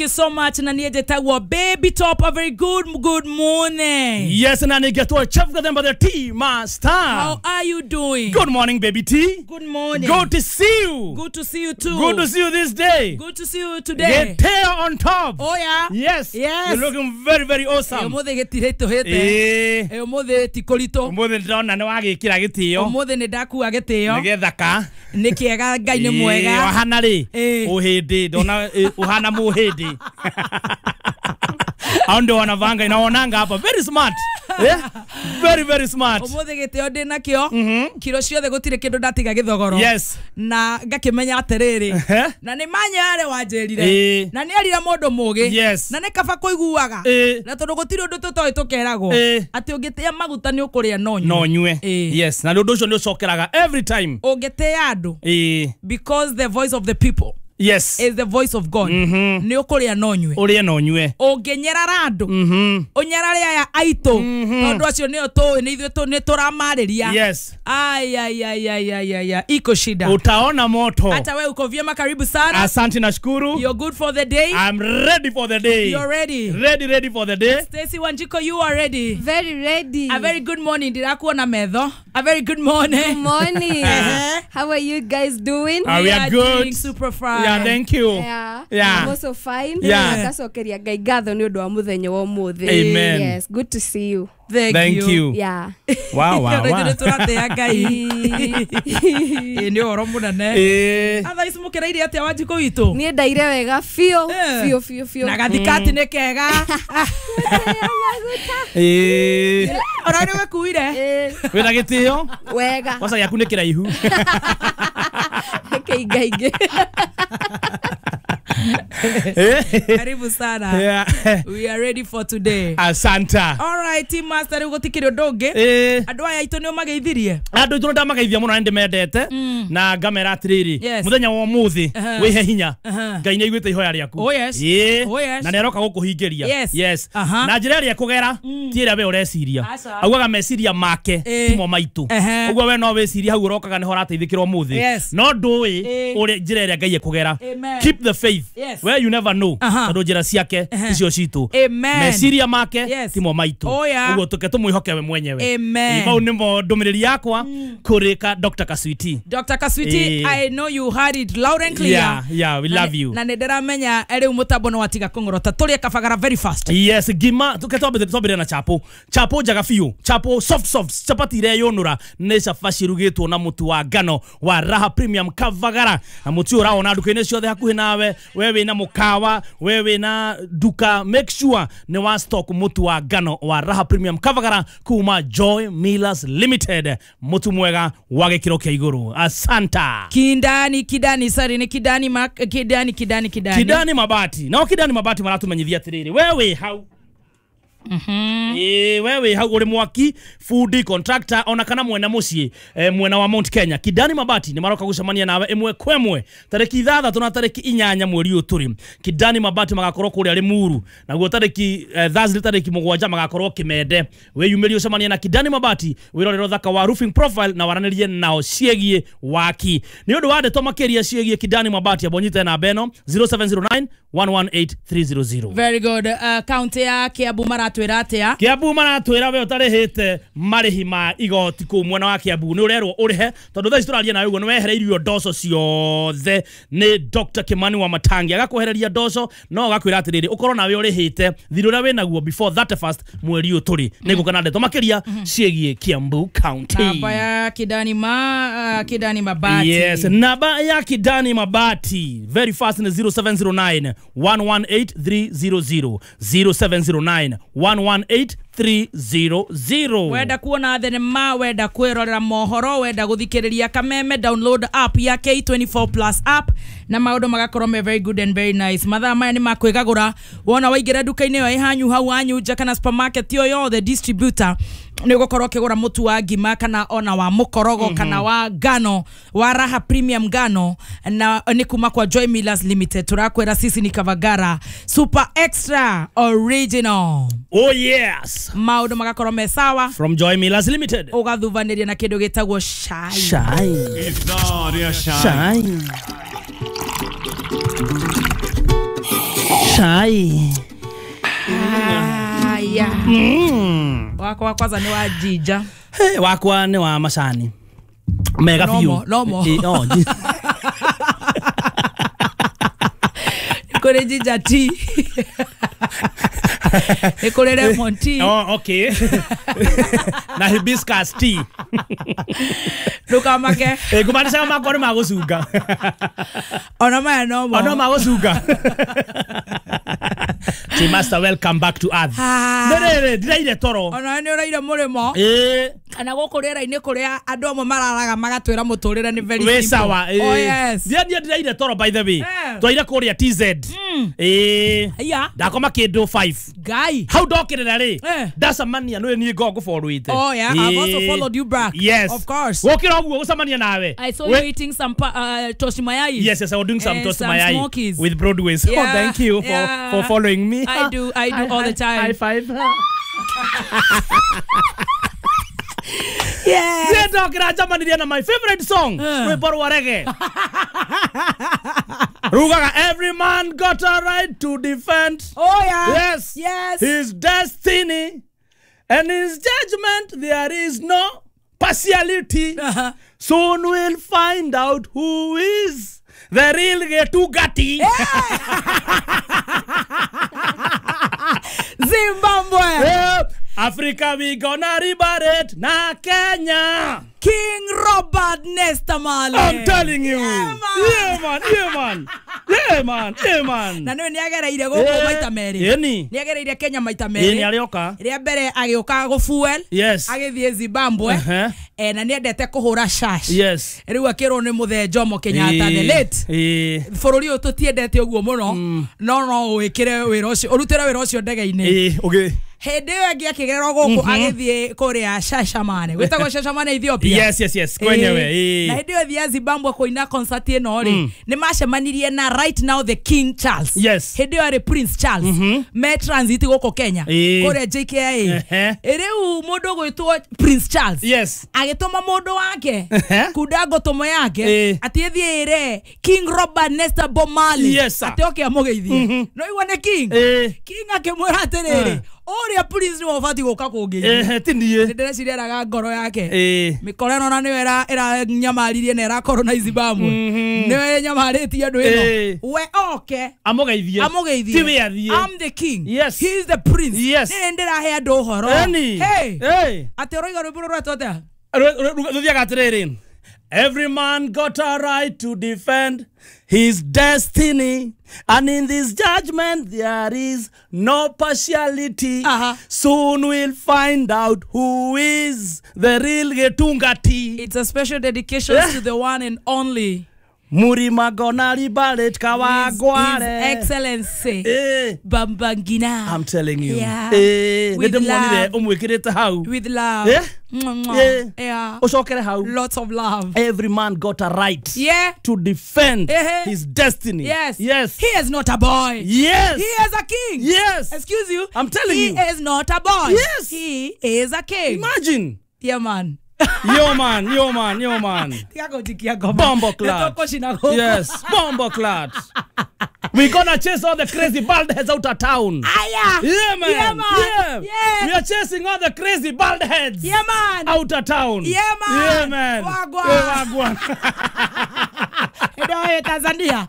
you so much. Na niye tagwa baby top. A very good morning. Yes, and I get to a chef them by the T Master. How are you doing? Good morning, baby T. Good morning. Good to see you. Good to see you too. Good to see you this day. Good to see you today. Get hair on top. Oh yeah. Yes. Yes. You're looking very, very awesome. Omothe getirito hete. Omothe tikolito. Omothe ndona no agikira gitio. Omothe ne ndaku agitio. Negethaka. Nikiega Ngai ni mwega. Ohana ri. Ohindi ndona ohana muhindi. Ando wanavanga inaonanga hapa very smart. Yeah? Very, very smart. Omothe gitio ndi nakio. Kiro ciothe gutire kindu ndatiga githogoro. Yes. Na ngakimenya atiriri. Na ni manyare wanjerire. Na ni arira mundu mugi. Yes. Na ni kaba kuiguaga. Na tondu gutire undu tutoi tukeragwo. Ati ungitia maguta ni ukuria nonywe. Nonywe. Yes. Na undu ucio ni ucokeraga every time. Ungitia andu. Because the voice of the people. Yes. Is the voice of God. Ni ukuria nonywe. Uria nonywe. Ungenyerara andu. Unyerare aya aito. Tondu acio ni otoi ni ithu ni turamariria. Yes. Ay. Iko shida. Utaona moto. Hata wewe uko vyema, karibu sana. Asante nashukuru. You're good for the day. I'm ready for the day. You're ready. Ready for the day. Stacy Wanjiko, you are ready. Very ready. A very good morning. Ndirakuona medho. A very good morning. Good morning. How are you guys doing? We are good. Doing super fine. Yeah, thank you. Yeah. Yeah. I'm also fine. Yeah. Ngacokeria Ngai ngatho ni undu wa muthenya wa umuthi. Amen. Yes, good to see you. Thank you. Yeah. Wow. Turatea Ngai. Ni oro munene. Atha isumukira iri atia Wanjiko witu. Ni ndaire wega fio. Na gathikati ni kega. Ora ni wakuire. Wina gitio? Wega. Wasa yaku ni kiraihu. Keigaige. Karibu sana. Yeah. We are ready for today. Asanta. All right, team master ugotikire ndonge. Andu aya itu ni mageithirie. Andu itu ndamageithia muno ndi mendete na ngamera atiriri. Muthenya wa muthi wihe hinya. Ngai ni aiguite ihoya riaku. Oh yes. Oh yes. Na neroka gukuhingiria. Yes. Na njira ria kugera tiira we ureciria. Augaga meciria make timo maitu. Uguo we no weciria hau urokaga ni hora teithikirwo muthi. No ndui uri njira ria Ngai kugera. Keep the faith. Yes. Where you never know. Tondu njira ciake icio citu. Meciria make timo maitu. Uguo tuketu mwihoke we mwenyewe. Ibau nimo ndumiriri yakwa kurika Dr. Kaswiti. Dr. Kaswiti, I know you heard it loud and clear. Yeah, we love you. Na ndiramenya eri umutambo no watiga kongorota tulie kabagara very fast. Yes, gima tuketobere na chapo jaga fiu, chapo soft chapati ile yonura nesha fashirugitwo na mutu wa ngano wa Raha Premium Kavagara. Na mutu uraona duka-ini ciothe hakuhi nawe, wewe na mukawa, wewe na duka, make sure ni wa stock mutu wa ngano wa Raha Premium Kavagara kuma Joy Millers Limited. Mutu mwega wa gikiro kia iguru. Asanta. Kidani sorry ni Kidani Mabati. Na Kidani Mabati maratumenyithia atiriri. Wewe hau wewe hau uri mwaki food contractor ona kana mwena mucii mwena wa Mount Kenya. Kidani Mabati ni maroka gucemania nawe imwe kwemwe tariki 6 na tariki 8 mweri uturi. Kidani Mabati magakorwo kuri ari Muru naguo tariki Thursday tariki 7 magakorwo Kimende. We yumeri ucemania na Kidani Mabati wirorero thaka wa roofing profile na waranirie nao ciegie waki. Ni undu wande to makeria ciegie Kidani Mabati abonyite na beno 0709 118300. Very good. County ya Kiambu maratwira atia. Kiambu maratwira we utarihite marihi ma igoti ku mwena wa Kiambu ni urerwo urihe tondu thaici turaria nawe uguo ni wehereirio ndoco ciothe ni Dr. Kimani wa Matangi agakuhereria ndoco no gakwira atiriri ukorwo nawe urihite thiru ria we naguo before 31st mweri uturi nigukana ndeto makiria ciegie Kiambu County. Namba ya Kidani Mabati. Yes, namba ya Kidani Mabati very fast ni 0709 118300 0709 118300. Wenda kuona thenema, wenda kwirorera mohoro, wenda guthikiriria kameme, download app ya K24 Plus app na maundu magakorwo me very good and very nice. Mathaa maya ni makwigagura wona waingira duka-ini yo ihanyu hau anyu nja kana supermarket yo yothe distributor ni gukorwo kigura mutu wa ngima kana ona wa mukorogo kana wa ngano wa Raha Premium ngano na ni kuma kwa Joy Millers Limited. Turakwera sisi ni Kavagara super extra original. Oh yes, maundu magakorwo me sawa from Joy Millers Limited. Ugathuvaniria na kindu gitagwo shine. Shine. Kai. Aya. Wako kwanza ni wa Jija. Hey, wakwa ni wa Macani. Mega few. Lomo. Kore Jija tea. Kore lemon tea. Oh, okay. Na hibiscus tea. Luka make. Kumaanisha kama kwa magosuga. Onoma nomo. Onoma gosuga. Master, welcome back to Earth. Ndire toro. Ona ni uraire murimo. Kana gukurira ini kuria andu amwe mararaga magatwira muturire ni very simple. Sawa. Oh yes. Ndire toro by the way. Twaire kuria TZ. Aya. Ndakoma kindu 5. Guy. How dokirira ri? Ndacamania no ni go follow it. Oh yeah, I've also followed you back. Yes. Of course. Wokira oguo gucamania nawe. I saw you eating some toast mayai. Yes, I was doing some toast mayai smokies. with Broadways. Yeah, Oh, thank you for following me. I do all the time. High five. Yeah. My favorite song. Rugaga, every man got a right to defend. Oh yeah. Yes. Yes. His destiny and his judgment. There is no partiality. Soon we'll find out who is the real Getugati. Zimbabwe. Africa, we gonna liberate na Kenya. King Robert Nesta Marley. I'm telling you. Yeah, man. Na niwe niagereire guku maita meri. Niagereire Kenya maita meri. Ni arioka. Ria mbere agioka go fuel. Yes. Agithie Zimbabwe. Na niendete kuhura shash. Yes. Riu akirwo ni muthe Jomo Kenyatta the late. Bururi uyu tutiendete uguo muno. No wikire wira ucio. Urutira wira ucio ndege-ini. Okay. Hende yo agiakigerera guku agithie kuria Shashamane. Gwitagwo Shashamane Ethiopia. Yes. Kwenyewe. Na hende yo thia Zimbabwe kuina concert ino ri. Ni macemanirie na right now the King Charles. Yes. Hende yo Prince Charles. Me transit guku Kenya. Kuria JKIA. Riu mundu gwitwo Prince Charles. Yes. Agitoma mundu wake. Kudago tomo yake. Atiethie ire King Robert Nesta Marley. Yes. Atioke amugeithie. No iwane King. King akimwira atiriri. Oria police ni wafati guka kungiria. Tindie. Ndireciria ngoro yake. Mikoreno na niwe era nyamaririe na era corona Zimbabwe. Niwe nyamaritie andu ino. We okay. Amugeithie. Tiwe athie. I'm the king. Yes. He is the prince. Yes. Ni ndirahe andu uhoro. Hey. Ati roiga rwimbo rwatote. Ruthiaga atiriri. Every man got a right to defend his destiny, and in this judgment there is no partiality. Soon we'll find out who is the real Getungati. It's a special dedication to the one and only Murima gonna liberate Kawagware. His Excellency Bambangina. I'm telling you. Yeah. With love. With love. Yeah. Lots of love. Every man got a right to defend his destiny. Yes. Yes. He is not a boy. Yes. He is a king. Yes. Excuse you. I'm telling you. He is not a boy. Yes. He is a king. Imagine. Yeah, man. Yo man. Bombo clat. Yes, bombo clat. We're gonna chase all the crazy bald heads out of town. Yeah, man. Yeah. We are chasing all the crazy bald heads. Yeah, man. Out of town. Yeah, man. Yeah, man. Wagwan. Edo Tanzania.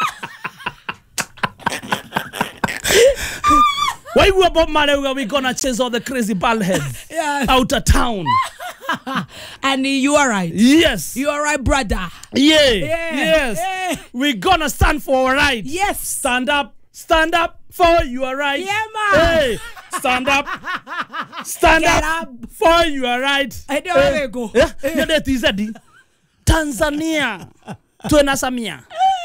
Why we about Malawi? We're gonna chase all the crazy bald heads out of town. And you are right. Yes. You are right, brother. Yes. We're gonna stand for our right. Yes. Stand up for your right. Yeah, man. Hey, stand up for your right. I don't want to go. Tanzania. Tuena Samia.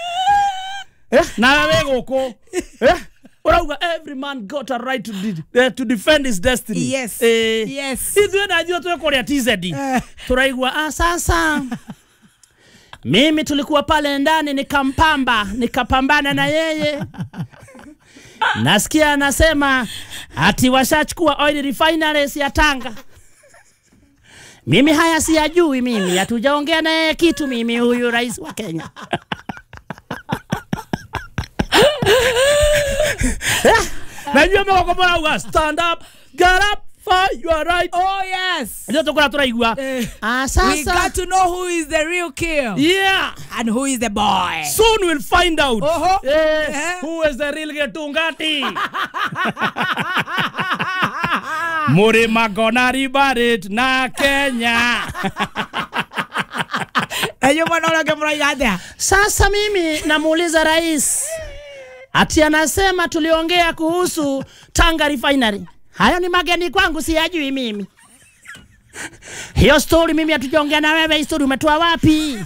Na wewe goko. Every man got a right to defend his destiny. Yes. Yes. Idwe najua tuwe kwa TZ. Turaigwa sasa. Mimi tulikuwa pale ndani nikapambana na yeye. Nasikia anasema ati washachukua oil refineries ya Tanga. Mimi haya siyajui mimi, hatujaongea na yeye kitu mimi huyu rais wa Kenya. Najua meko mbona uga stand up, get up, fight, you are right. Oh yes. Ndio tukora turaigua. Sasa we got to know who is the real kill. Yeah. And who is the boy. Soon we'll find out. Uh-huh. Who is the real Getungati? Murima gonna rebutt na Kenya. Sasa mimi namuuliza rais. Ati anasema tuliongea kuhusu Tanga refinery. Hayo ni mageni kwangu, siyajui mimi. Hiyo story mimi hatujaongea na wewe, story umetoa wapi?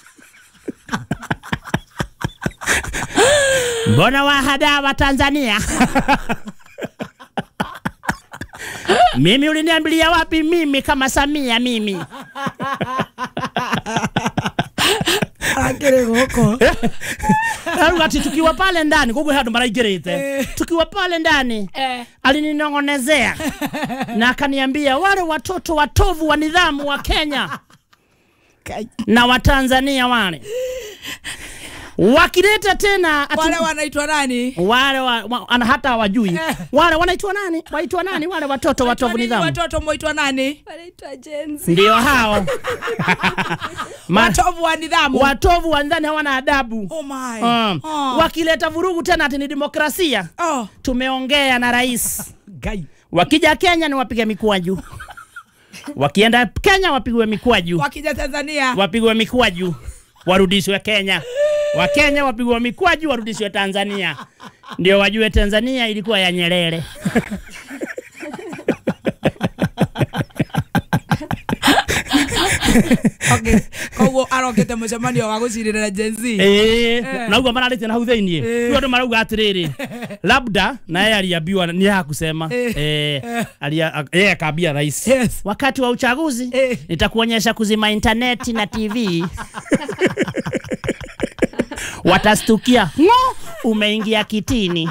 Mbona wahada wa Tanzania? Mimi uliniambilia wapi mimi kama Samia mimi? Akere goko. Ati tukiwa pale ndani gogo hado maraigerete. Tukiwa pale ndani alininongonezea na akaniambia wale watoto watovu wa nidhamu wa Kenya na wa Tanzania wale wakileta tena wale wanaitwa nani? Wale ana hata hawajui. Wale wanaitwa nani? Waitwa nani wale watoto watovu nidhamu? Watoto moitwa nani? Wanaitwa Jenzi. Ndio hao. Watovu wa nidhamu. Watovu wa ndani hawana adabu. Oh my. Wakileta vurugu tena ati ni demokrasia. Tumeongea na rais. Gai. Wakija Kenya ni wapige mikwaju. Wakienda Kenya wapigwe mikwaju. Wakija Tanzania wapigwe mikwaju. Warudishwe Kenya. Wa Kenya wapigwe mikwaju warudishwe Tanzania. Ndio wajue Tanzania ilikuwa ya Nyerere. Okay. Kogo arokete mucemanio wa gucirira Gen Z. Na ugo mararite na huthaini. Ndio ndo marauga atiriri. Labda na yeye aliambiwa ni hakusema. Akaambia rais. Wakati wa uchaguzi nitakuonyesha kuzima internet na TV. Watastukia. Umeingia kitini.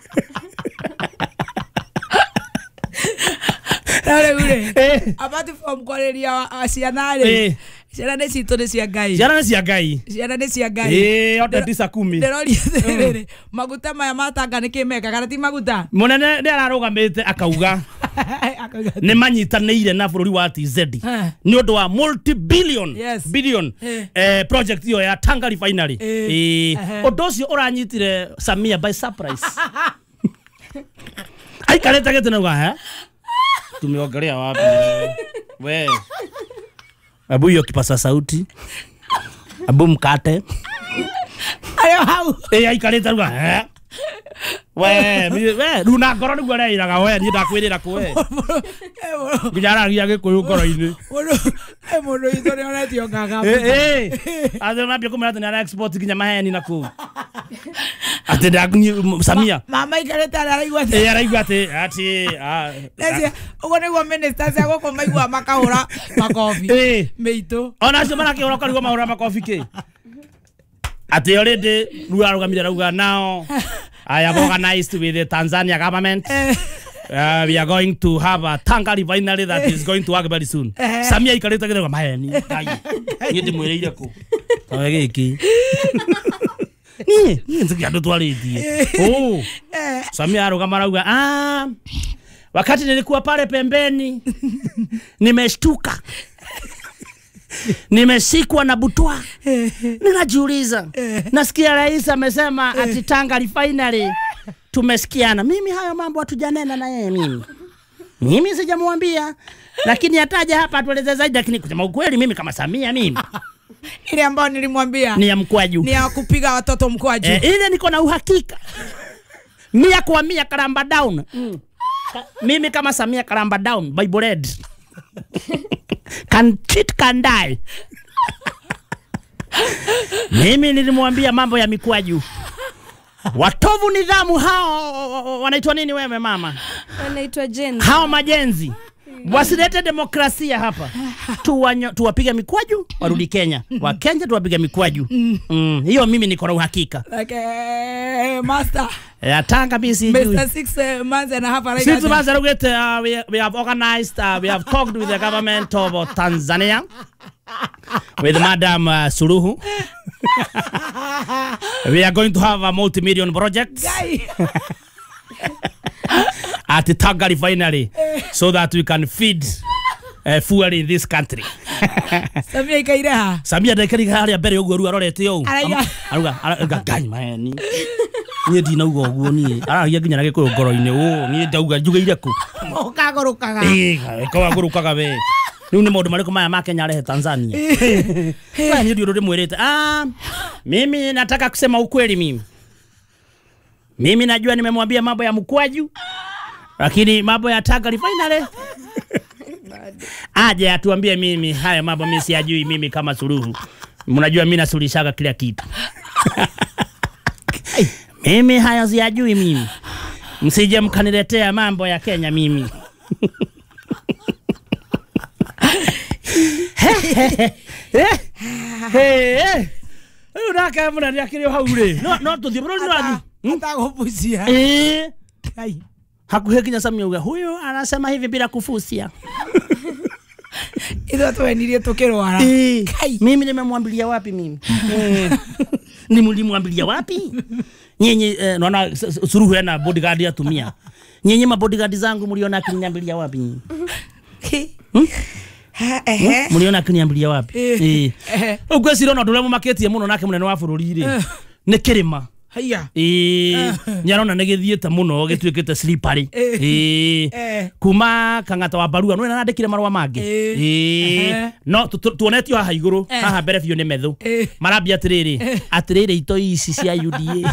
Ule. Apart from kwareria asianare. Ciana nĩ citũ nĩ cia Ngai. Ciana nĩ cia Ngai. Ciana nĩ cia Ngai. Ota tisa 10. Nderoria maguta maya matanga nĩ kĩmeka kana ti maguta. Munene nĩ ararũgamĩte akauga nĩ manyitanĩire na bũrũri wa TZ nĩ ũndũ wa multi-billion project hiyo ya Tanga refinery. Ũndũ ũcio ũranyitire Samia by surprise. Aikarete gete nauga tumeongelea wapi we? Abu hiyo kipasa sauti. Abu mkate. Ayo hau. Aikarete nauga we runa ngoro niguo reiraga we ni ndakwirira kwe. Nginyara gia gikuyu ngoro-ini. Mundu itho ni onetio ngaga. Azo mabia kumira tena na export nginya maheni na ku. Ate ndakunyi Samia. Mama ikarete araigua ate. Araigua ate ati Nese ugo niguo minister cia goko maigua makahura makofi. Meito. Ona cio marakihura karigwo mahura makofi ki. Ati already ruarugamira rauga now I have organized with the Tanzania government. We are going to have a Tanga refinery that is going to work very soon. Samia ikareta gero maheni. Ni ndimwireire ku. Tawe giki. Ni nziki andu twaritie. Samia arugama rauga wakati nilikuwa pale pembeni nimeshtuka. Nimeshikwa na butwa. Ninajiuliza. Nasikia rais amesema ati Tanga refinery tumesikiana. Mimi hayo mambo hatujanena na yeye mimi. Mimi sijamwambia. Lakini ataja hapa atueleze zaidi, lakini kusema ukweli mimi kama Samia mimi ile ambayo nilimwambia ni ya mkwaju. Ni ya kupiga watoto mkwaju. Ile niko na uhakika. 100 kwa 100 karamba down. Mimi kama Samia karamba down Bible red. Can cheat can die. Mimi nilimwambia mambo ya mikwaju. Watovu nidhamu hao wanaitwa nini wewe mama? Wanaitwa Jenzi. Hao majenzi. Wasilete demokrasia hapa. Tuwapiga mikwaju warudi Kenya. Wa Kenya tuwapiga mikwaju. Hiyo mimi niko na uhakika. Master. Tanga busy. Mr. 6 months and a half already. 6 months we have organized, we have talked with the government of Tanzania. With Madam Suluhu. We are going to have a multi-million project. at Tanga Refinery so that we can feed fuel in this country. Samia ikaire ha. Samia ndaikari haria mbere uguo ru arorete u. Aruga gai mani. Ni ndina ugo uguo ni. Aragia nginya na gikuyu ngoro-ini u. Ni ndauga njugeire ku. Ukagurukaga. Kwa gurukaga we. Riu ni maundu mariko maya ma Kenya rehe Tanzania. Ni ndio ndo mwirete. Mimi nataka kusema ukweli mimi. Mimi najua nimemwambia mambo ya mkwaju. Lakini mambo ya Tanga Refinery aje atuambie mimi haya mambo mimi siyajui mimi kama Suluhu. Mnajua mimi nasuluhishaga kila kitu. Mimi haya siyajui mimi. Msije mkaniletea mambo ya Kenya mimi. Unaka mna ni akiri haure. No tuthie bro ni Atagopucia. Kai. Hakuhe kinya Samia uga huyo anasema hivi bila kufusia. Ilo tuenirie tukirwara. Kai. Mimi nimemwambilia wapi mimi? Nimulimwambilia wapi? Nyenye naona Suluhu yana bodyguard atumia. Nyenye ma bodyguard zangu mliona akiniambilia wapi nyinyi? Mliona akiniambilia wapi? Ugo sirona ndule mu market ye muno nake munene wa bururi ri. Ni kirima. Haya. Nyarona negithiete muno gitwikite slippery. Kuma Kang'ata wa Barua no nandikire marwa mangi. No tuonetio haha iguru haha mbere biu ni methu. Marambia atiriri ito ici cia UDA.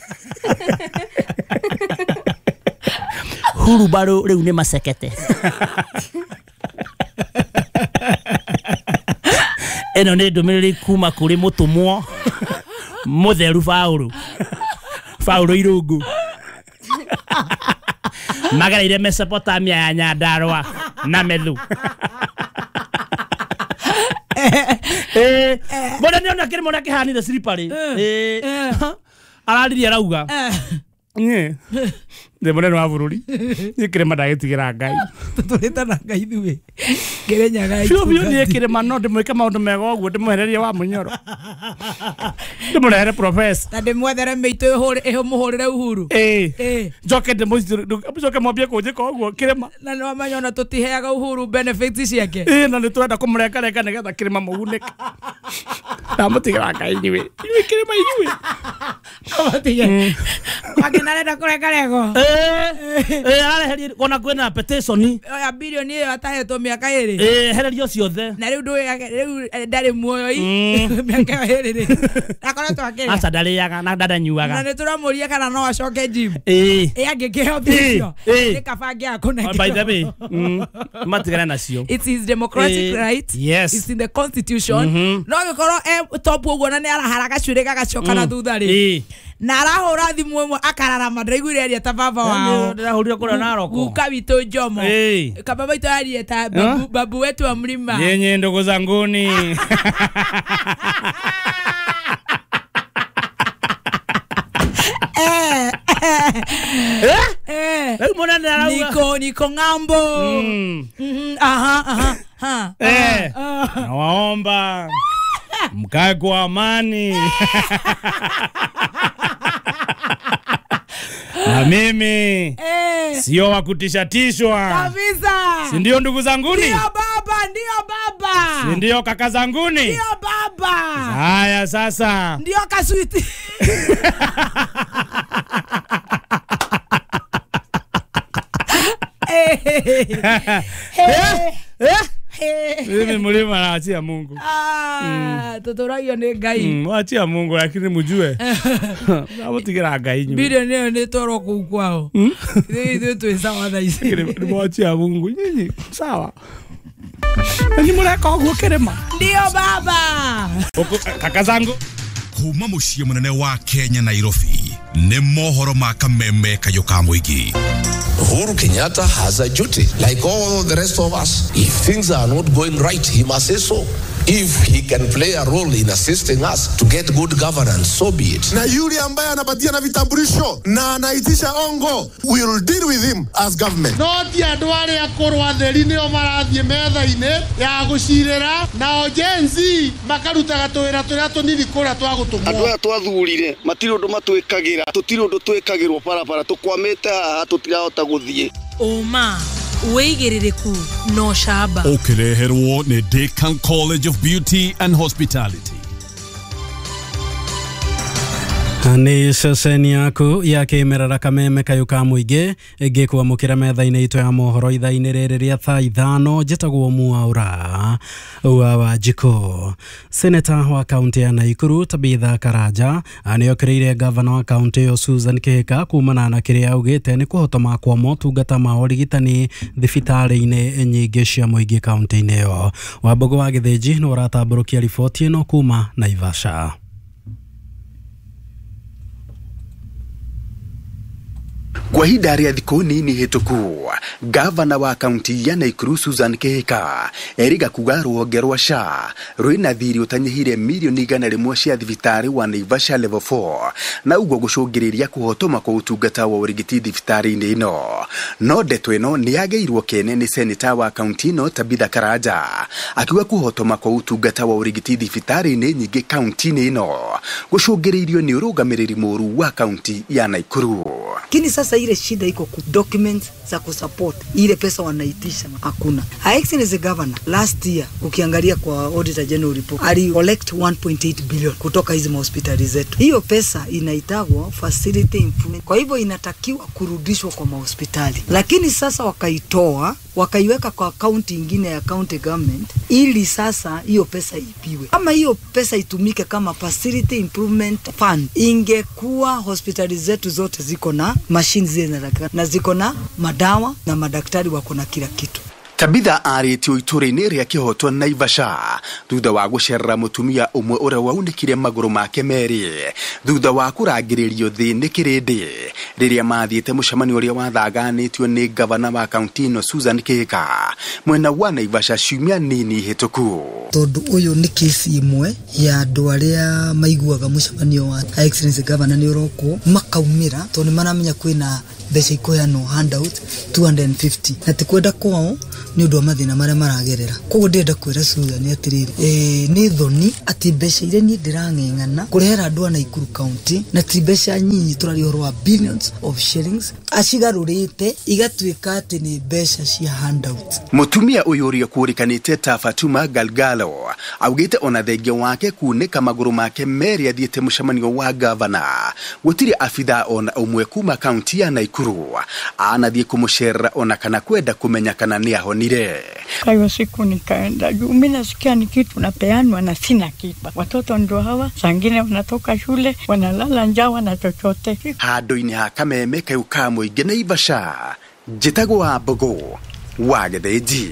Hurubaro riu ni macekete. Eno ni ndumiriri kuma kuri mutumwo mutheru Faulu Irungu. Magareire Mesopotamia ya Nyandarua na methu. Bona niona kiri mona kihanire slippery. Arariri arauga. Munene wa bururi ikirema ndagitigira Ngai turitana Ngai thuwe Kenya Ngai biu ni ikirema no ndimwike maundu mega uguo ndimwehererie wa Munyoro ndimwehere professor na ndimwethere meitu muhurire Uhuru njoke ndimwicoke mwambie kunjika uguo kirema na no manyona tutiheaga Uhuru benefits ciake na ni twenda kumureka nigetha kirema mugunike ndamutigira Ngai niwe kirema inyuĩ Otiye. Makinarenda kureka rego. Araheri kona kwena petition. Ya bilioni iyo atahetwo miaka iri. Hererio ciothe. Na riu ndari muoyo ii. Miaka iri. Akoretwo akiri. Asa ndariaga na ndanyuaga. Na nituramuria kana no acoke gym. Angikiheo bicio. Nikabange akuna. By the way. Matigana nacio. It is democratic right. Yes. It's in the constitution. No gikoro top uguo na ni araharaga cure gagacoka na thutha ri. Na arahura thimu imwe akararama ndaiguire aria ta baba wao ndahurire kura naroko guka witu Jomo kababa itu aria ta babu wetu wa mlima nyenye ndogo zanguni niko ngambo nawaomba mkae kwa amani na mimi sio wa kutishatishwa kabisa. Si ndio ndugu zanguni? Ndio baba. Si ndio kaka zanguni? Ndio baba. Haya sasa. Ndio kaswiti. Mimi mlima naachia Mungu. Tuturagio ni Ngai. Waachia Mungu lakini mjue. Nabotigira Ngai nyinyi. Bilioni ni toro kwao. Ndio tu sawa daisi. Nimeachia Mungu nyinyi. Sawa. Ni mureka guo kirema. Ndio baba. Kaka zangu. Kuma muciĩ munene wa Kenya Nairobi nĩ mohoro ma kameme kayoka muigi. Uhuru Kenyatta has a duty, like all the rest of us. If things are not going right, he must say so. If he can play a role in assisting us to get good governance, so be it. Na yule ambaye anapatia na vitambulisho na anaitisha ongo, we will deal with him as government. Noti adware akorwa theri nio marathie metha-ine ya gucirira na ojenzi makarutaga twira turia tunini kuria twagutumwo. Andu aya twathurire matiri undu matwikagira tutiri undu twikagirwo barabara tukwamite haha tutirahota guthie. Oma, weigiririku no shaba. Ukireherwo ni Deakin College of Beauty and Hospitality. Ni ceceni yaku ya kimerera kameme kayuka muingi ngikuwa mukira metha-ini itu ya mohoro itha-ini riri ria thaa 5 njitagwo Mwaura wa Jiko. Senator wa kaunti ya Naikuru Tabitha Karanja aniokereire governor wa kaunti yo Susan Kihika kumana na kiria augite ni kuhotoma kwa motungata ma urigitani thibitari-ini nyingi cia muingi kaunti-ini yo. Wambogo wa Githinji no rataburukia riboti ino kuma Naivasha. Kwa hidari ya thiko nini hituku, gavana wa kaunti ya Naikuru Susan Kihika eriga kuga ruhonge rwa SHA rwina thiri utanyihire milioni 100 cia thibitari wa Naivasha level 4 na uguo gucungiriria kuhotoma kwa utungata wa urigiti thibitari-ini ino. No ndeto ino ni yageirwo kene ni senator wa kaunti ino Tabitha Karanja akiuga kuhotoma kwa utungata wa urigiti thibitari-ini nyingi kaunti-ini ino gucungiririo ni urugamiriri muru wa kaunti ya Naikuru. Kini sasa ile shida iko ku documents za kusupport ile pesa wanaitisha hakuna. Excellency Governor last year ukiangalia kwa Auditor General report ali collect 1.8 billion kutoka hizo hospitali zetu. Hiyo pesa inaitagwa facility improvement. Kwa hivyo inatakiwa kurudishwa kwa hospitali. Lakini sasa wakaitoa wakaiweka kwa account nyingine ya county government ili sasa hiyo pesa ipiwe. Kama hiyo pesa itumike kama facility improvement fund, ingekuwa hospitali zetu zote ziko na machines na ziko na madawa na madaktari wako na kila kitu. Tabitha aritio ituri-ini ria Kihotwa Naivasha thutha wa gucerera mutumia umwe uria waundikirie maguru make meri thutha wa kurangiririo thini kirindi riria mathiete mucemanio uria wathaganitio ni gavana wa kaunti ino Susan Kihika mwena wa Naivasha ciumia nini hituku. Tondu uyu ni kesi imwe ya andu aria maiguaga mucemanio wa Excellency Governor ni uroko makaumira tondu maramenya kwina mbeca ikoyano handout 250 na tikwenda kwao ni undu wa mathina maria maragerera. Koguo ndenda kwira Susan atiriri ni thoni ati mbeca iria ni ndirang'eng'ana kurehera andu a Naikuru County na ti mbeca nyinyi turari horo wa billions of shillings acigarurite igatuika ati ni mbeca cia handout. Mutumia uyu uria kurikanite ta Fatuma Galgalo augite ona thengia wake kunika maguru make meri athiete mucemanio wa gavana gutiri afitha ona umwe kuma kaunti ya Naikuru anathie kumucerera ona kana kwenda kumenya kana ni ahonire. Kwa siku nikaenda juu mimi nasikia ni kitu napeanwa na sina kitu. Watoto ndio hawa sangine wanatoka shule wanalala njaa wana chochote. Handu-ini ha kameme kayuka muingi Naivasha njitagwo Wambogo wa Githinji.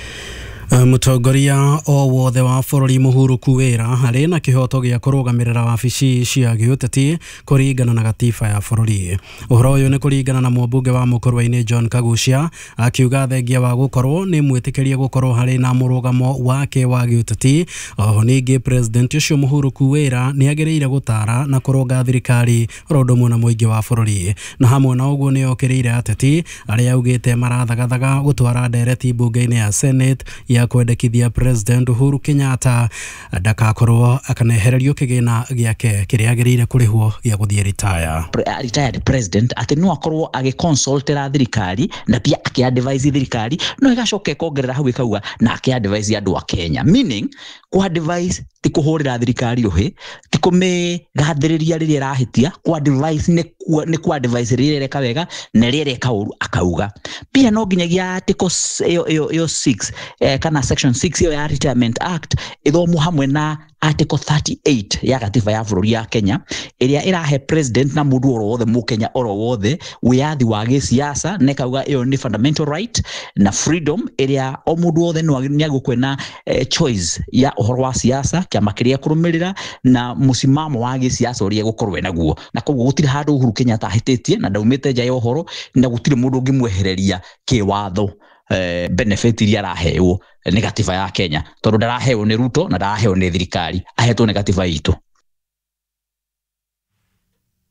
Mutongoria o wothe wa bururi Muhuru Kuwera hari na kihoto gia kurugamirira wabici cia giuteti kuringana na gatiba ya bururi. Uhoro uyu ni kuringana na mwambunge wa Mukurwa-ini John Kagucia akiuga thengia wa gukorwo ni mwitikirie gukorwo hari na murugamo wake wa giuteti. Oho ningi president ucio Muhuru Kuwera ni agereire gutara na kurunga thirikari rondomo na muingi wa bururi. Na hamwe na uguo ni okereire ateti aria augite marathagathaga gutwara ndereti bunge-ini ya Senate ya kwendekithia President Uhuru Kenyatta ndakakorwo akanehererio kigina giake kiria agirire kurihwo gia guthie retired president ati no akorwo agiconsultera thirikari na pia akiadvise thirikari no igacoke kongerera hau ikauga na akiadvise andu a Kenya, meaning kuadvise ti kuhurira thirikari ruhi ti kumigathiriria riria rahitia kuadvise ni kuadvise riria reka wega na riria reka uru akauga. Pia no nginyagia article yo 6 kana section 6 ya Retirement Act ithomu hamwe na article 38 ya gatiba ya bururi ya Kenya iria irahe president na mundu oro wothe mukenya oro wothe wiathi wa gisiasa nekauga iyo ni fundamental right na freedom iria o mundu wothe no agukwena choice ya uhoro wa siasa kiama kiria kurumirira na musimamo wa gisiasa uria gukorwe naguo. Na koguo gutiri handu Uhuru Kenyatta ahititie na ndaumite nja ya uhoro na gutiri mundu ngimwehereria kiwatho benefit iria araheo ni gatiba ya Kenya tondu ndaraheo ni Ruto na ndaraheo ni thirikari ahetwo ni gatiba itu.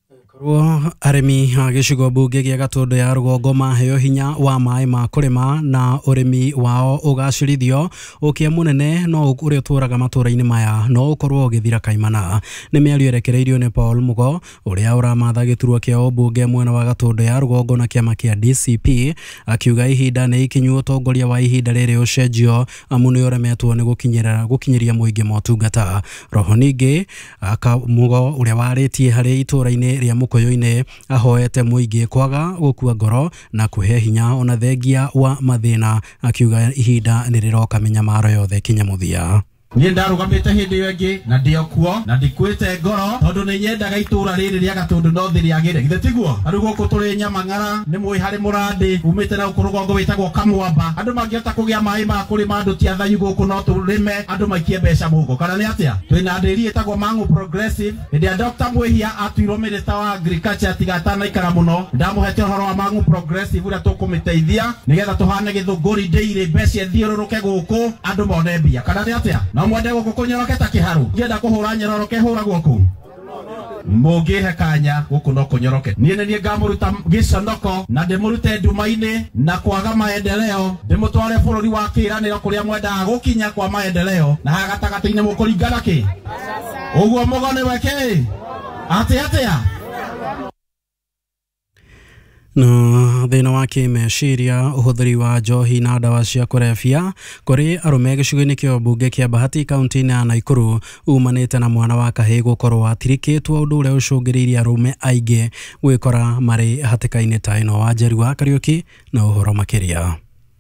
arimi agicigo bunge gia Gatundu ya Rugongo maheo hinya wa mai ma kurima na urimi wao ugacirithio ukia munene no uria turaga matura-ini maya no ukorwo ugithira kaimana ni miario erekereirio ni Paul Mugo uria uramatha giturwa kia bunge mwena wa Gatundu ya Rugongo na kiama kia DCP akiuga ihinda ni ikinyu utongoria wa ihinda riri ucenjio amuni uremetwo ni gukinyiria muingi motungata roho ningi Mugo uria waritie hari itura-ini ria Mukoyo-ini ahoete muingi kwaga gukua ngoro na kuhe hinya ona thengia wa mathina akiuga ihinda niriroka minyamaro yothe kinya muthia. Niĩ ndarugamĩte hĩndĩ ĩyo ĩngĩ na ndĩo kuo na ndikwĩte ngoro tondũ nĩ nyendaga itũra rĩrĩ rĩa Gatundu no thĩrĩagĩre githĩ tiguo andũ gũkũ tũrĩ Nyamang'ara nĩ mũĩ harĩ mũrandi umĩte na gũkũ rũgongo wĩtagwo Kamwamba andũ mangĩhota kũgĩa maĩ ma kũrĩma andũ ti athayu gũkũ no tũrĩme andũ maikie mbeca mũhuko kana nĩ atĩa twĩna ndĩri ĩtagwo Mang'u Progressive hĩndĩ ya Dr. Mwĩhia atuirwo minister wa agriculture atigatanaikara mũno ndamũhete ũhoro wa Mang'u Progressive ũrĩa tũkũmĩteithia nĩgetha tũhane gĩthũngũri ndĩirĩ mbeca thiũrũrũke gũkũ andũ mone mbia kana nĩ atĩa mwende gũkũ kũnyoroketa kĩharu ngĩenda kũhũra nyoroke hũragwo kũ mũngĩhe kanya gũkũ no kũnyoroke niĩ nĩ ngamũruta gĩconoko na ndĩmũrute nduma-inĩ na kwaga maendeleo ndĩmũtware bũrũri wa kĩĩranĩro kũrĩa mwendaga gũkinya kwa maendeleo na haha gatagatĩ-inĩ mũkũringana kĩ ũguo Mugo nĩ weke atĩa no thina wa kimeciria uhuthiri wa njohi na dawa cia kurebia kuri arume gicigo-ini kia bunge kia Bahati kaunti-ini ya Naikuru umanite na mwana wa kahii gukorwo atirikitwo undu uria ucungiriirie arume aingi gwikora mari hatika-ini ta ino wa Njeri wa Kariuki na uhoro makiria.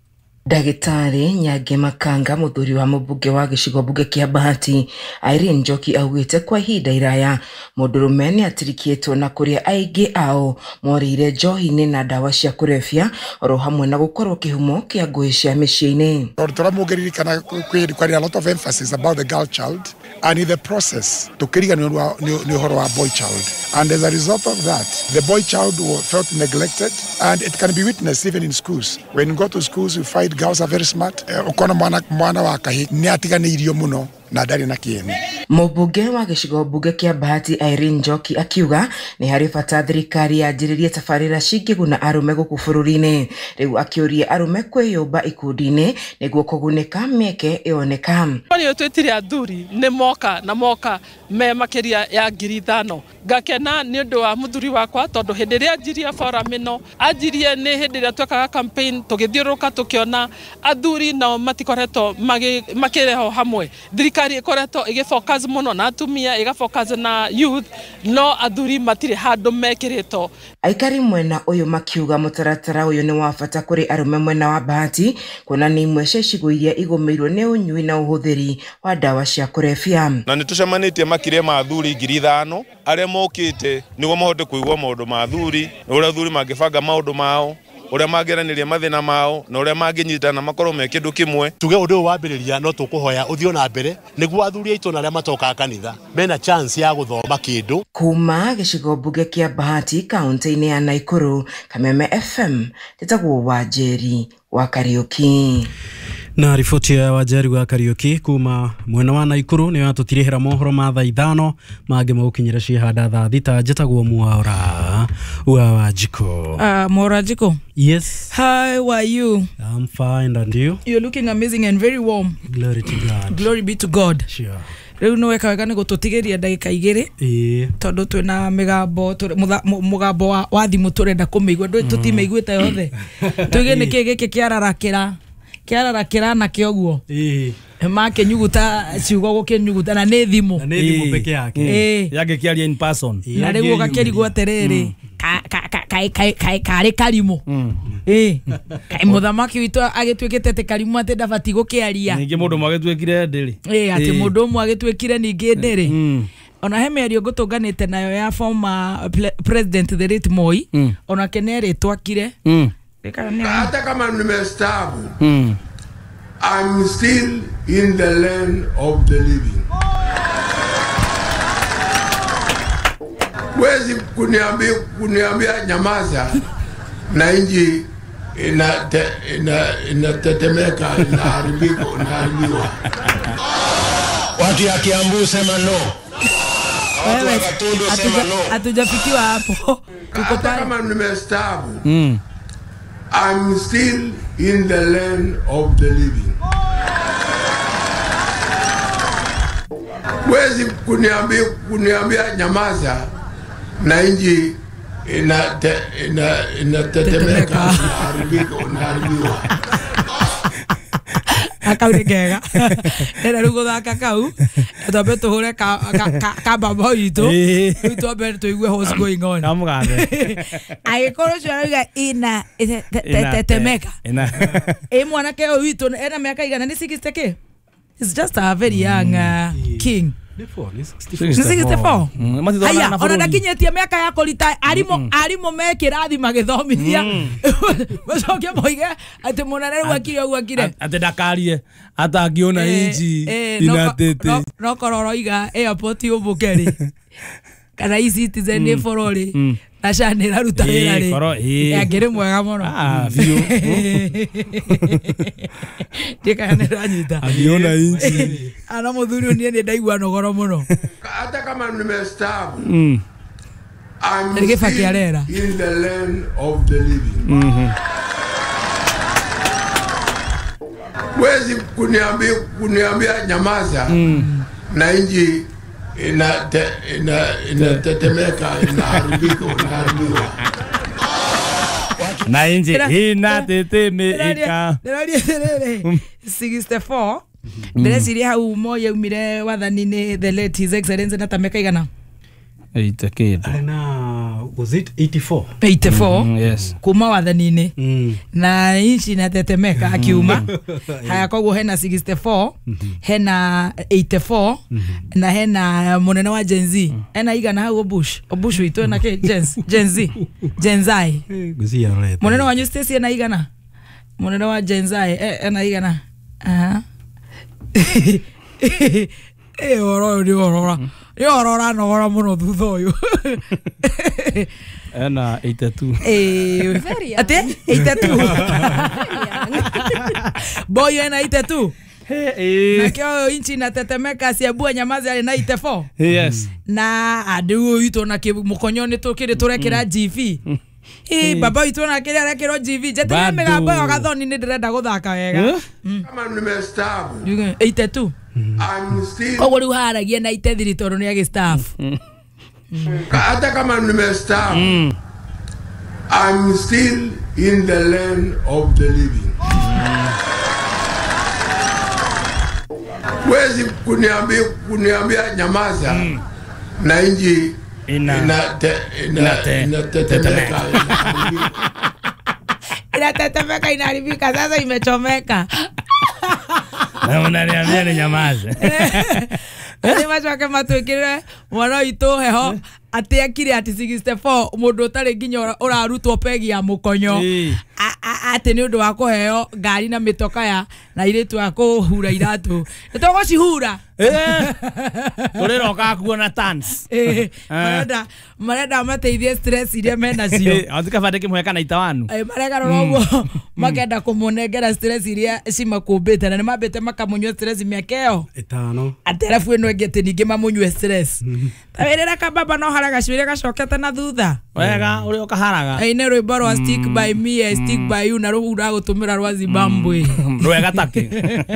Ndagĩtarĩ Nyange Makanga muthuri wa mũmbunge wa gĩcigo bunge kia Bahati Irene Njoki augĩte kwa ihinda iraya mũndũrũme nĩ atirikĩtwo na kũrĩa aingĩ ao morĩire njohi-inĩ na ndawa cia kũrebia oro hamwe na gũkorwo kĩhumo kĩa ngũĩ cia mĩciĩ-inĩ. Tũramũgeririkana kwĩrikania a lot of emphasis about the girl child and in the process tukĩrigania nĩ ũhoro wa boy child and as a result of that the boy child felt neglected and it can be witnessed even in schools when you go to schools you find girls are very smart ukona mwana wa kahii ni atiganĩirio muno na ndari na kieni. Mũmbunge wa gĩcigo bunge kia Bahati Irene Njoki akiuga nĩ harĩ bata thirikari yanjĩrĩrie tabarĩra cingĩguna arume gũkũ bũrũri-inĩ rĩu akĩũria arume kwĩyũmba ikundi-inĩ nĩguo kũgunĩka mĩeke ĩoneka. Nĩ twĩtire athuri nĩ moka me makĩria ya 5,000 ngakena nĩ ũndũ wa mũthuri wakwa tondũ hĩndĩ ĩrĩa anjirie forum ĩno anjirie nĩ hĩndĩ ĩrĩa twekaga campaign tũgĩthiũrũrũka tũkĩona athuri nao matikoretwo makĩreho hamwe thirikari ĩkoretwo ĩgĩfocus mũno na atumia ĩgafocus na youth no athuri matirĩ handũ mekĩrĩtwo. Aikari mwena ũyũ makiuga mũtaratara ũyũ nĩ wa bata kũrĩ arume mwena wa Bahati kuona nĩ imwe cia icigo iria igũmĩirwo nĩ ũnyui na ũhũthĩri wa ndawa cia kũrebia. Na nĩ tũcemanĩtie makĩria ma athuri 5,000 arĩa mokĩte nĩguo mahote kũigua maũndũ ma athuri ũrĩa athuri mangĩbanga maũndũ mao ũrĩa mangĩaranĩria mathĩna mao na ũrĩa mangĩnyitana makorwo me kĩndũ kĩmwe. Tuge ũndũ ũyũ wambĩrĩria no tũkũhoya ũthiĩ na mbere nĩguo athuri aitũ na arĩa matokaga kanitha mena chance ya gũthoma kĩndũ. Kuma gĩcigo bunge kia Bahati kaunti-inĩ ya Naikuru, Kameme FM tĩtagwo Wanjeri wa Kariuki. Na riboti ya Wanjeri wa Kariuki kuma mwena wa Naikuru nĩ yatutirihira mohoro ma thaa 5 mangĩ magũkinyĩra ciihanda thaa 6 njĩtagwo Mwaura wa Wanjiko. Mwaura Wanjiko. Yes. How are you? I'm fine, and you? You're looking amazing and very warm. Glory to God. Glory be to God. Sure. Rĩu no wekaga nĩ gũtũtigĩria ndagĩka 2 tondũ twĩna mũgambo wa thimũ tũrenda kũmĩigua tũtimeiguĩte yothe tuge nĩ kĩĩ gĩkĩ kĩararakĩra na kĩoguo makenyuguta ciugo gũkĩnyuguta na nĩ thimũ peke yake yangĩkĩaria in person na rĩu gakĩrigwo atĩrĩrĩ karĩ karimũ kaĩ mũthamaki witũ agĩtuĩkĩte atĩ karimũ atĩ ndabati gũkĩaria ningĩ mũndũ magĩtuĩkire ndĩrĩ atĩ mũndũ ũmwe agĩtuĩkire ningĩ ndĩrĩ ona he mĩario ngũtũnganĩte nayo ya former president the late Moi ona kenere twakire hata kama nimestaafu I'm still in the land of the living. Wezi kuniambia nyamaza na inji inatetemeka inaharibiwa. Watu ya Kiambu sema no. Wewe hatujafikiwa hapo. Tuko pale. Kama nimestaafu. I'm still in the land of the living. Wezi kuniambia nyamaza na inji inatetemeka unaharibiwa. Akaunekega. Era rugo thaka kau. Twabe tuhure ka baba itu. Twabe tuigue what's going on. Kamugande. Agikoro cio ina tetemeka. Mwana ke witu era miaka igana ni 60k. It's just a very young king. 64. Aya, ona ndakinyetie miaka ya kulita arimo mekirathi magithomithia. Macoke moige ati munene wakire ogwakire. Ati ndakarie atangiona inji inatete. No kororoiga airport ubukeri. Kana citizen ni forori. Ashani raruta wira ri. Yagire mwega muno. Biyo. Tika ne ranyita. Agiona inji. Ana muthuri ni ndaigua nogoro muno. Hata kama nimestaafu. I'm still in the land of the living. Wezi kuniambia nyamaza na inji inatetemeka unaharibiwa. Na inji inatetemeka. 64. Ndĩreciria hau moya umire wathani-inĩ the late his excellency na tameka igana 80k. Was it 84? 84. Yes. Kuma wathani-inĩ na inchi na tetemeka akiuma. Haya koguo hena 64, hena 84 na hena munene wa Gen Z. Hena igana hau Bush witu na ke Gen Z. Guzia rete. Munene wa New Station na igana. Munene wa Gen Z na igana. Orora no muno thutha uyu. Ena 82. Ate 82. Boy ena 82. Na kio inchi na tetemeka siabua nyamazi ali na 84. Yes. Na adu ito na mukonyoni tukire turekera GV. Baba itu na kile arekero GV. Jete mega boy agathoni ni ndirenda guthaka wega. Kama nimestaafu. 82. I'm still. Koguo riu haragia na 83 tondu ni agistaff. Hata kama nimestaafu. I'm still in the land of the living. Wezi kuniambia nyamaza na inji inatetemeka. Inatetemeka inaharibika sasa imechomeka. Na unaniambia ni nyamaze. Ni machoke matwikire mwana itu heho ati akire ati 64 mundu utari nginya urarutwo pegi ya mukonyo ati ni undu wa kuheo ngari na mitoka ya na iritu ya kuhura iratu nitogocihura turiroka kuona tans marenda mateithie stress iria mena cio atika bandike mweka na itawanu marega rogo makenda kumunengera stress iria cimakumbite na ni mambite makamunywa stress miakeo 5 aterafu eno ngete ninge mamunywe stress tawirira kababa no haraga cwire gacokete na thutha wega uri ukaharaga ine rwimbo rwa stick by me I stick by you na ruhura gutumira rwa Zimbabwe rwega take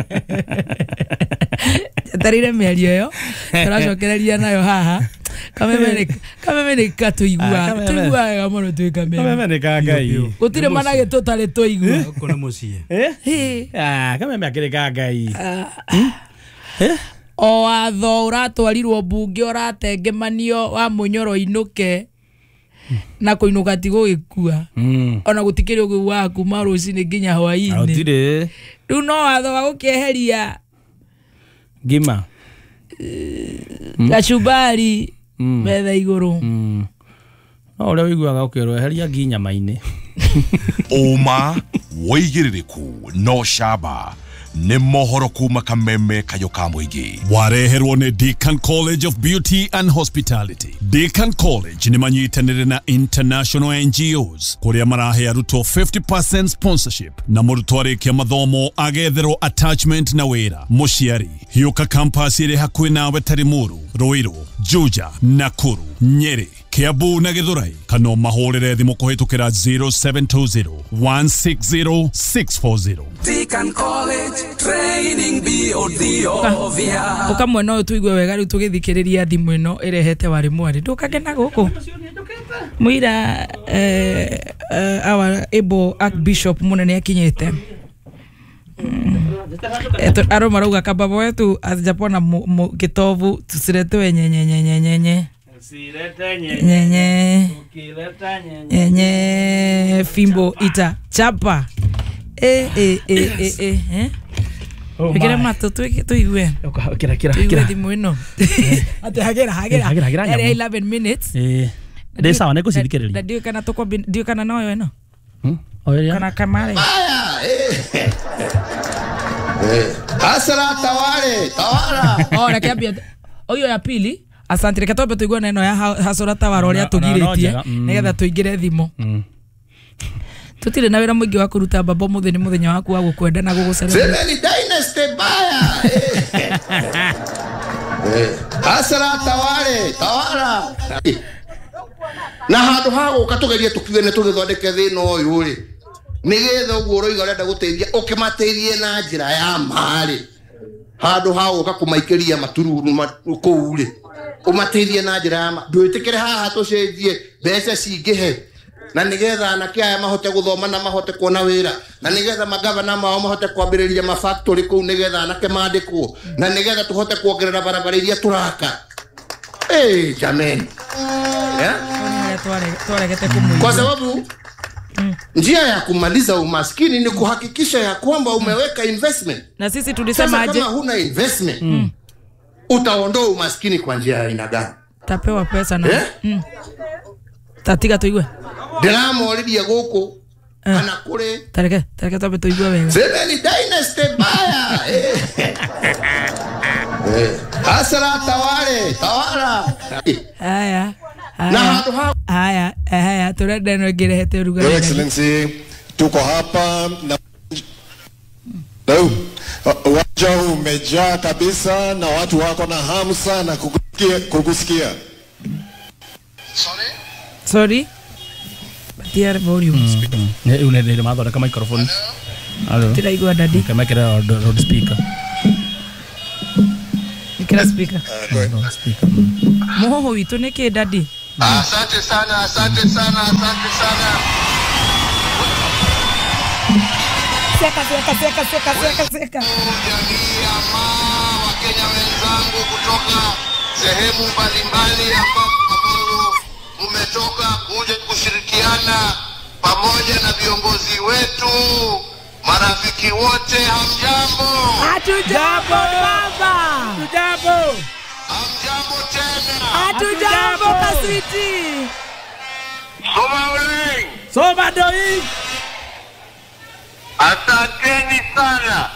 tarire miario yo turacokereria nayo haha kameme tuigua wega muno twika kameme Ngai gutire manage tutari tuigua kuna mucie kameme akirika Ngai o watho uratwarirwo bunge uratengemanio wa munyoro inuke na kuinuka ti gugikua ona gutikiri ugu waku marucini nginya hwaini utire riu no watho wa gukieheria ngima gacubari metha iguru no uria wiguaga ukirwo eheria nginya maini Uma woigiririku no shaba nĩ mohoro kuma Kameme kayo ka mũingĩ. Wareherwo nĩ Deakin College of Beauty and Hospitality. Deakin College nĩ manyitanĩre na international NGOs kũrĩa marahe arutwo 50% sponsorship na mũrutwo arĩkia mathomo agetherwo attachment na wĩra. Mũciari hiũka campus ĩrĩ hakuhĩ nawe Tarimuru, Ruiru, Juja, Nakuru, Nyeri, Kiambu na Githurai. Kana mahũrĩre thimũ kũhĩtũkĩra 0720 160 640. Deakin College Training BOD ovia. Ukamwe no tuigue wega riu tugithikiriria thimu ino irehete wari mwari ndukagena guku muira our able Archbishop munene akinyete aro marauga kababa wetu asijapona kitovu tusiretwe nyenye fimbo ita chapa Kira mato tuigue. Kira thimu ino. Ate hagera. 11 minutes. Ndio sawa niko sidikiriria. Ndio kana tokwa ndio kana noyo ino. Oya. Kana kamare. Asara tawara. Ora kiambia. Oyo ya pili. Asante reka tobe tuigua neno ya hasora tawara uria tugiritie nigetha tuingire thimu. Tutire na wira mwingi wa kuruta babo mutheni muthenya waku wa gukwenda na gugucerera. Semeni dynasty baya. Asara tawara. Na handu hago ukatugeria tukiwe ne tugithondeke thina uyu ri. Nigetha uguo roiga urenda guteithia ukimateithie na njira ya mari. Handu hago ukakumaikiria matururu kuu ri. Umateithie na njira ya mari. Ndwitikire haha tucenjie mbeca cingihe. Na nigetha anake aya mahote guthoma na mahote kuona wira na nigetha magavana mao mahote kwambiriria mafactory kuu nigetha anake mandikwo na nigetha tuhote kuongerera barabara iria turaka jameni kwa sababu njia ya kumaliza umaskini ni kuhakikisha ya kwamba umeweka investment na sisi tulisemaje kama huna investment utaondoa umaskini kwa njia ya aina gani tapewa pesa na tatiga tuigue Drama already guku ana kure tareke tobe tuigua wega Semeni dynasty baya Asara tawara haya turenda no ngirehete ruga Your Excellency tuko hapa na uwanja umejaa kabisa na watu wako na hamu sana kukusikia. Sorry Tiar volume. Unedele madhara kama microphone. Hello. Tiraigua dadi. Kama kira road speaker. Kira speaker. Moho witu neke dadi. Asante sana. Seka. Jamii ya Wakenya wenzangu kutoka sehemu mbalimbali ambapo umetoka kuja kushirikiana pamoja na viongozi wetu, marafiki wote, hamjambo? Hatujambo baba. Hamjambo tena. Hatujambo kaswiti. Soma doi. Asanteni sana.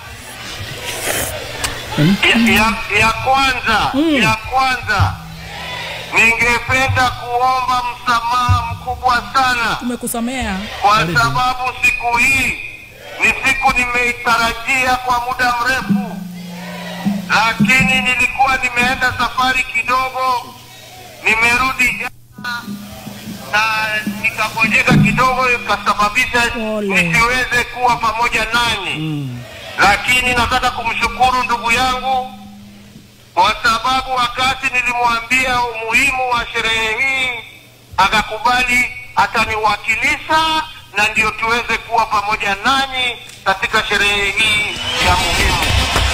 Ya kwanza ningependa kuomba msamaha mkubwa sana. Tumekusamea. Kwa sababu siku hii ni siku nimeitarajia kwa muda mrefu. Lakini nilikuwa nimeenda safari kidogo. Nimerudi jana na nikapojeka kidogo ikasababisha nisiweze kuwa pamoja nanyi. Lakini nataka kumshukuru ndugu yangu kwa sababu wakati nilimwambia umuhimu wa sherehe hii akakubali ataniwakilisha na ndio tuweze kuwa pamoja nanyi katika sherehe hii ya muhimu.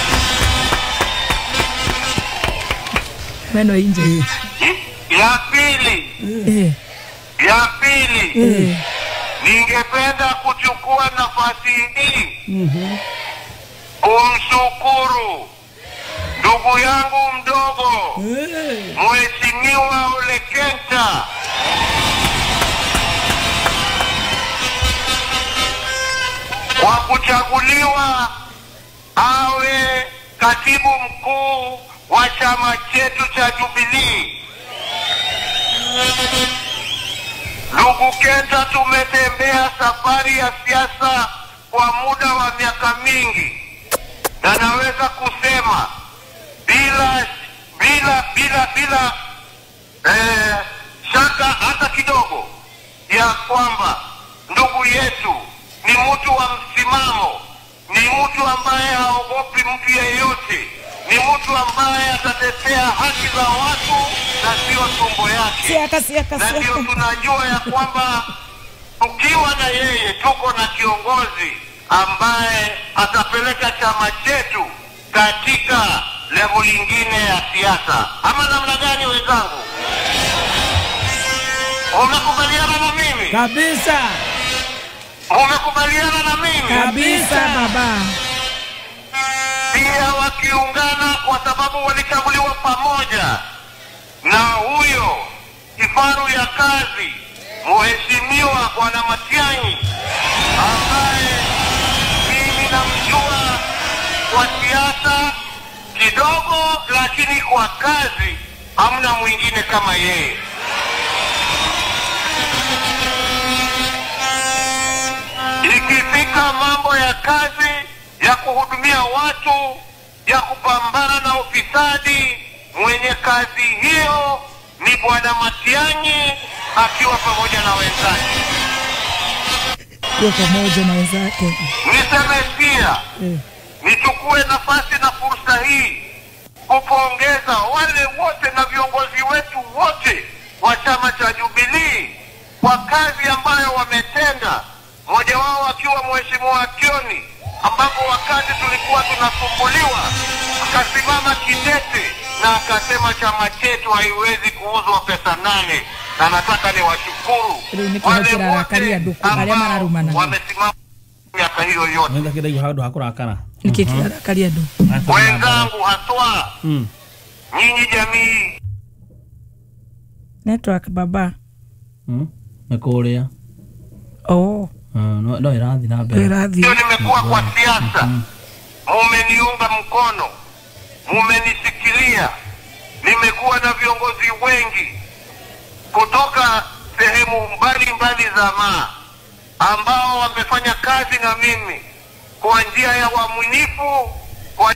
Meno nje. Ya pili. Ningependa kuchukua nafasi hii kumshukuru ndugu yangu mdogo Mheshimiwa Ole kuchaguliwa awe katibu mkuu wa chama chetu cha Jubilee. Ndugu Kenta, tumetembea safari ya siasa kwa muda wa miaka mingi, na naweza kusema bila shaka hata kidogo ya kwamba ndugu yetu ni mtu wa msimamo, ni mtu ambaye haogopi mtu yeyote, ni mtu ambaye atatetea haki za watu na sio tumbo yake. Na ndio tunajua ya kwamba tukiwa na yeye tuko na kiongozi ambaye atapeleka chama chetu katika level nyingine ya siasa. Ama namna gani wenzangu? Umekubaliana na mimi? Kabisa. Umekubaliana na mimi? Kabisa baba. Pia wakiungana kwa sababu walichaguliwa pamoja na huyo kifaru ya kazi Mheshimiwa Bwana Matiang'i, ambaye mimi namjua kwa siasa kidogo, lakini kwa kazi hamna mwingine kama yeye. Ikifika mambo ya kazi, ya kuhudumia watu, ya kupambana na ufisadi, mwenye kazi hiyo ni Bwana Matiang'i akiwa pamoja na wenzake. Niseme pia, nichukue nafasi na fursa hii kupongeza wale wote na viongozi wetu wote wa chama cha Jubilee kwa kazi ambayo wametenda. Mmoja wao akiwa Mheshimiwa Kioni, ambapo wakati tulikuwa tunasumbuliwa akasimama kidete na akasema chama chetu haiwezi kuuzwa pesa 8, na nataka niwashukuru wale wote ambao wamesimama miaka hiyo yote. Wenzangu haswa nyinyi jamii network baba mekorea no irathi na mbere. Ndio nimekuwa kwa siasa, mumeniunga mkono, mumenisikilia. Nimekuwa na viongozi wengi kutoka sehemu mbalimbali za ambao wamefanya kazi na mimi kwa njia ya uaminifu, kwa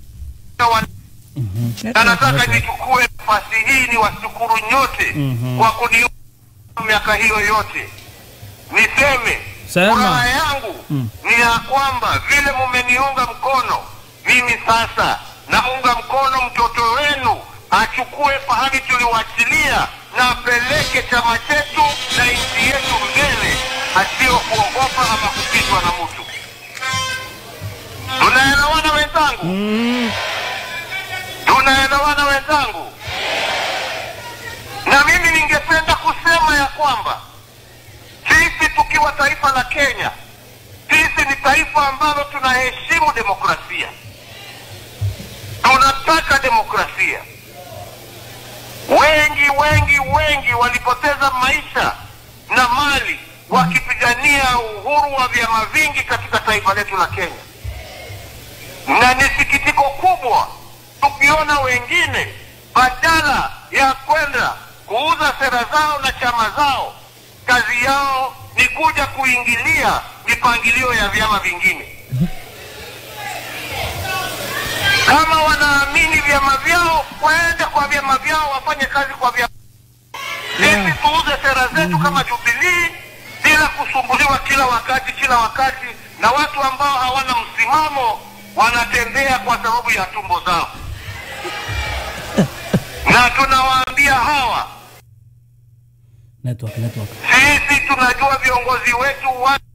na nataka nichukue nafasi hii ni washukuru nyote kwa kuniunga miaka hiyo yote. Niseme furaha yangu ni ya kwamba vile mumeniunga mkono, mimi sasa naunga mkono mtoto wenu achukue pahali tuliwachilia na apeleke chama chetu na nchi yetu mbele, asio kuogopa ama kupitwa na mtu. Tunaelewana wenzangu? Tunaelewana wenzangu? Na mimi ningependa kusema ya kwamba sisi tukiwa taifa la Kenya, sisi ni taifa ambalo tunaheshimu demokrasia. Tunataka demokrasia. Wengi walipoteza maisha na mali wakipigania uhuru wa vyama vingi katika taifa letu la Kenya. Na ni sikitiko kubwa tukiona wengine badala ya kwenda kuuza sera zao na chama zao, kazi yao ni kuja kuingilia mipangilio ya vyama vingine. Kama wanaamini vyama vyao, waende kwa vyama vyao, wafanye kazi kwa vyama. Sisi tuuze sera zetu kama Jubilee bila kusumbuliwa kila wakati na watu ambao hawana msimamo, wanatembea kwa sababu ya tumbo zao. Na tunawaambia hawa, network sisi tunajua viongozi wetu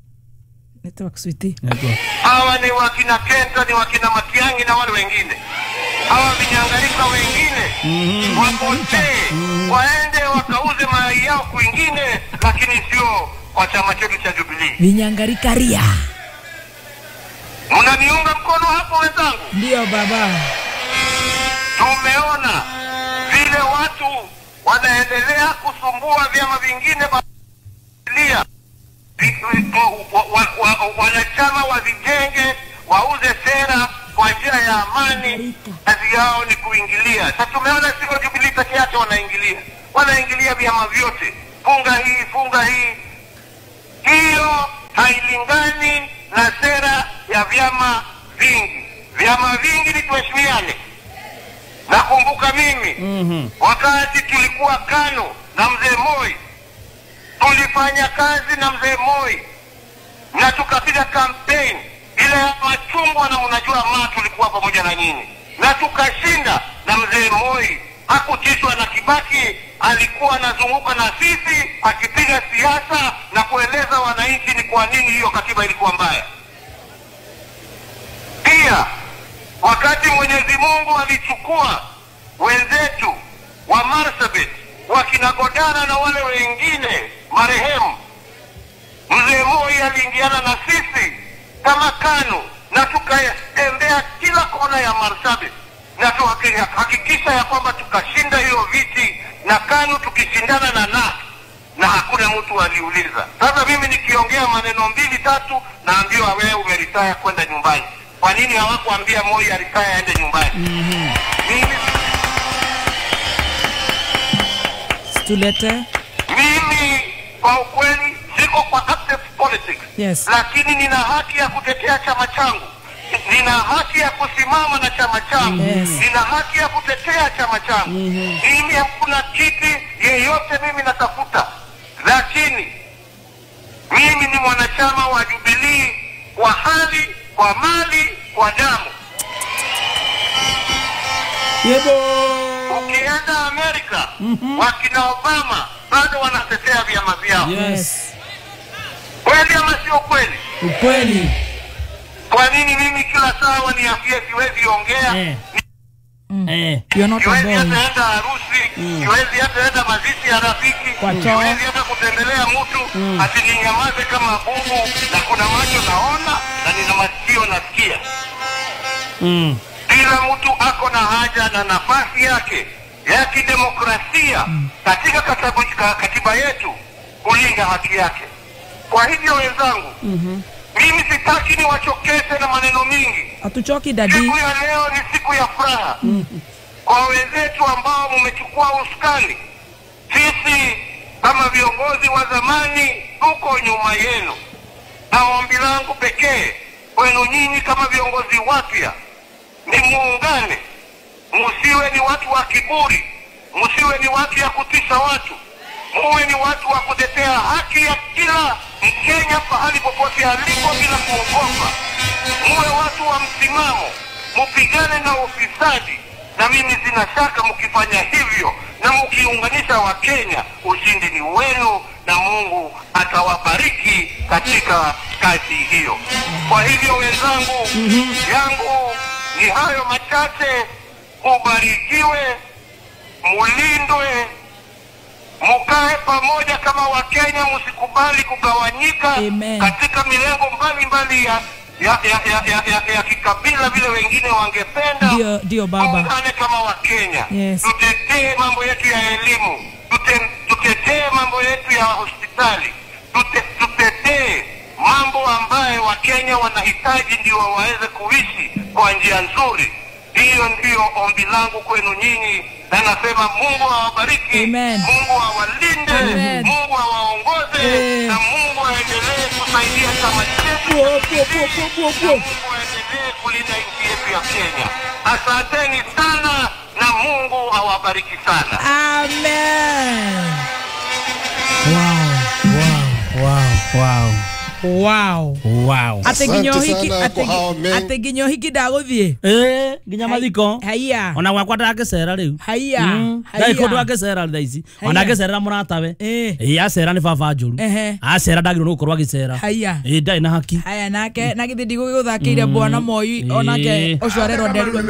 hawa ni wakina Kenta, ni wakina Matiang'i na wale wengine. Hawa vinyangarika wengine wapotee, waende wakauze mayai yao kwingine, lakini sio kwa chama chetu cha Jubilee. Vinyangarika ria. Mnaniunga mkono hapo wenzangu? Ndio baba. Tumeona vile watu wanaendelea kusumbua vyama vingine wanachama wavijenge, wauze sera kwa njia ya amani, kazi yao ni kuingilia. Sasa tumeona sio Jubilee peke yake wanaingilia vyama vyote, funga hii. Hiyo hailingani na sera ya vyama vingi. Vyama vingi ni tuheshimiane. Nakumbuka mimi wakati tulikuwa KANU na mzee Moi, tulifanya kazi na mzee Moi na tukapiga campaign ile ya machungwa, na mnajua tulikuwa pamoja na nyinyi, na tukashinda. Na mzee Moi hakutishwa na Kibaki, alikuwa anazunguka na sisi akipiga siasa na kueleza wananchi ni kwa nini hiyo katiba ilikuwa mbaya. Pia wakati Mwenyezi Mungu alichukua wenzetu wa Marsabit wakinagodana na wale wengine marehemu, mzee Moi aliingiana na sisi kama KANU na tukatembea kila kona ya Marsabit na tuhakikisha ya kwamba tukashinda hiyo viti na KANU tukishindana na hakuna mtu aliuliza. Sasa mimi nikiongea maneno 2-3 naambiwa wewe umeritaya kwenda nyumbani. Kwa nini hawakuambia Moi aritaya aende nyumbani? Mimi kwa ukweli siko kwa active politics. Yes. Lakini nina haki ya kutetea chama changu. Nina haki ya kusimama na chama changu. Yes. Nina haki ya kutetea chama changu. Mimi hakuna kiti yeyote mimi natafuta. Lakini mimi ni mwanachama wa Jubilee kwa hali, kwa mali, kwa damu. Ukienda Amerika, wakina Obama bado wanatetea vyama vyao. Yes. Kweli ama sio kweli? Ukweli. Kwa nini mimi kila saa waniambie siwezi ongea? Siwezi hata enda harusi, siwezi hata enda mazishi ya rafiki, siwezi hata kutembelea mtu, ati ninyamaze kama bubu, na kuna macho naona na nina masikio nasikia. Kila mtu ako na haja na nafasi yake ya kidemokrasia katika katiba yetu kulinda haki yake. Kwa hivyo wenzangu, mimi sitaki niwachokeshe na maneno mingi. Hatuchoki dadi. Siku ya leo ni siku ya furaha. Kwa wenzetu ambao mmechukua usukani, sisi kama viongozi wa zamani tuko nyuma yenu. Na ombi langu pekee kwenu nyinyi kama viongozi wapya ni muungane. Msiwe ni watu wa kiburi, msiwe ni watu ya kutisha watu. Muwe ni watu wa kutetea haki ya kila Mkenya pahali popote alipo bila kuogopa. Muwe watu wa msimamo, mupigane na ufisadi. Na mimi sina shaka mkifanya hivyo na mkiunganisha wa Kenya, ushindi ni wenu na Mungu atawabariki katika kazi hiyo. Kwa hivyo wenzangu, yangu ni hayo machache. Mubarikiwe, mulindwe, mukae pamoja kama Wakenya, msikubali kugawanyika katika milengo mbalimbali ya kikabila vile wengine wangependa. Ndio baba. Muungane kama Wakenya. Yes. Tutetee mambo yetu ya elimu, tutetee mambo yetu ya hospitali, tutetee mambo ambayo Wakenya wanahitaji ndio waweze kuishi kwa njia nzuri. Hiyo ndio ombi langu kwenu nyinyi, na nasema Mungu awabariki, Mungu awalinde, Mungu awaongoze, na Mungu aendelee kusaidia chama chetu, Mungu aendelee kulinda nchi yetu ya Kenya. Asanteni sana na Mungu awabariki sana. Amen. Wow. Ate ginyo hiki daguthie. Ginya mathiko. Haiya. Ona gwakwa ndagecera riu. Haiya. Dai ko ndagecera thaici. Ona ngecera muratawe. Acera ni baba njuru. Acera ndagirwo no gukorwo agicera. Haiya. Ndai na haki. Haya nake na githi ndiguguthakiire bwana Moi onake ucio arerwo nderirwo